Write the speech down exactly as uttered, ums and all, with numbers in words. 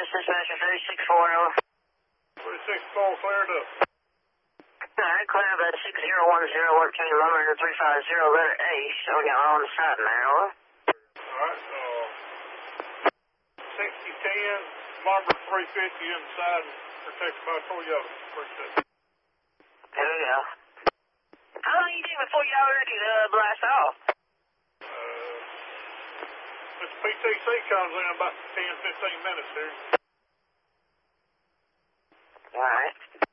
this is dispatcher thirty-six four. thirty-six four cleared up. Alright, clear up at six zero one zero, one King Lumber into three five zero, letter A, showing you on the side now, over. Alright, uh, sixty ten, Lumber three fifty inside, protected by Toyota. Appreciate it. There we go. How long you take before y'all ready to uh, blast off? Uh, this P T C comes in about ten, fifteen minutes here. Alright.